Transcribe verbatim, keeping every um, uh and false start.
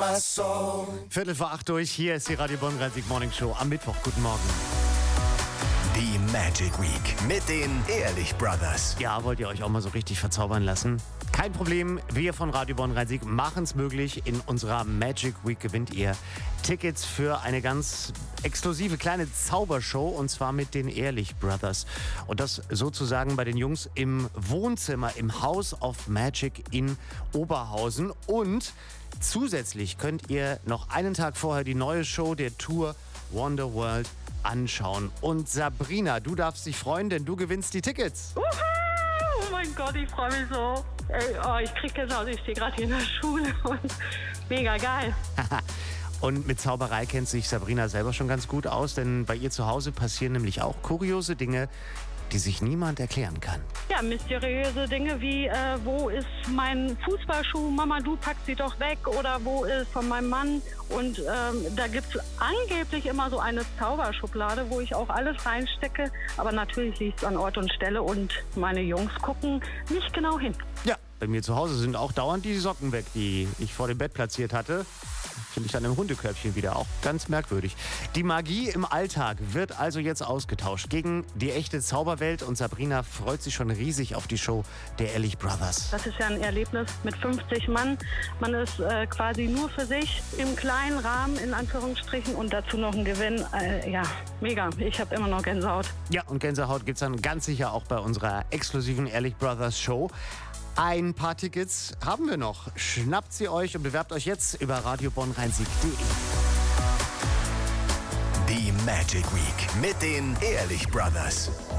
my soul. Viertel vor acht durch, hier ist die Radio Bonn dreißig Morning Show am Mittwoch. Guten Morgen. Die Magic Week mit den Ehrlich Brothers. Ja, wollt ihr euch auch mal so richtig verzaubern lassen? Kein Problem, wir von Radio Bonn dreißig machen es möglich. In unserer Magic Week gewinnt ihr Tickets für eine ganz exklusive kleine Zaubershow und zwar mit den Ehrlich Brothers. Und das sozusagen bei den Jungs im Wohnzimmer im House of Magic in Oberhausen. Und zusätzlich könnt ihr noch einen Tag vorher die neue Show der Tour Wonder World anschauen. Und Sabrina, du darfst dich freuen, denn du gewinnst die Tickets. Uhu! Oh mein Gott, ich freue mich so. Ey, oh, ich krieg Gänsehaut, ich stehe gerade hier in der Schule und mega geil. Und mit Zauberei kennt sich Sabrina selber schon ganz gut aus, denn bei ihr zu Hause passieren nämlich auch kuriose Dinge, die sich niemand erklären kann. Ja, mysteriöse Dinge wie, äh, wo ist mein Fußballschuh? Mama, du packst sie doch weg. Oder wo ist von meinem Mann? Und ähm, da gibt es angeblich immer so eine Zauberschublade, wo ich auch alles reinstecke. Aber natürlich liegt es an Ort und Stelle und meine Jungs gucken nicht genau hin. Ja, bei mir zu Hause sind auch dauernd die Socken weg, die ich vor dem Bett platziert hatte. Finde ich dann im Hundekörbchen wieder, auch ganz merkwürdig. Die Magie im Alltag wird also jetzt ausgetauscht gegen die echte Zauberwelt und Sabrina freut sich schon riesig auf die Show der Ehrlich Brothers. Das ist ja ein Erlebnis mit fünfzig Mann. Man ist äh, quasi nur für sich im kleinen Rahmen, in Anführungsstrichen, und dazu noch ein Gewinn. Äh, ja, mega. Ich habe immer noch Gänsehaut. Ja, und Gänsehaut gibt's dann ganz sicher auch bei unserer exklusiven Ehrlich Brothers Show. Ein paar Tickets haben wir noch. Schnappt sie euch und bewerbt euch jetzt über radio bonn dreißig punkt de. Die Magic Week mit den Ehrlich Brothers.